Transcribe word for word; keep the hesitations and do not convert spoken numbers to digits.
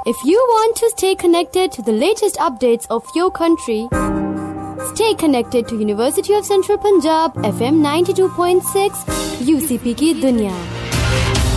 If you want to stay connected to the latest updates of your country, stay connected to University of Central Punjab F M ninety-two point six U C P की दुनिया.